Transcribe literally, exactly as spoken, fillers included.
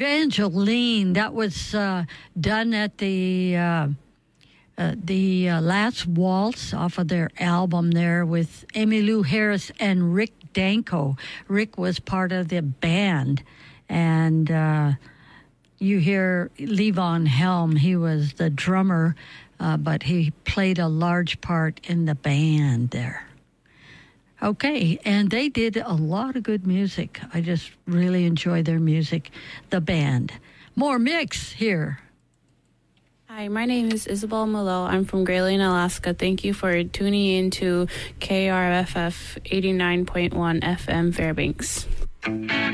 Evangeline, that was uh, done at the uh, uh, the uh, last waltz off of their album there with Emmylou Harris and Rick Danko. Rick was part of the band, and uh, you hear Levon Helm. He was the drummer, uh, but he played a large part in the band there. Okay, and they did a lot of good music. I just really enjoy their music, the band. More mix here. Hi, my name is Isabel Malo. I'm from Grayling, Alaska. Thank you for tuning in to K R F F eighty-nine point one F M Fairbanks.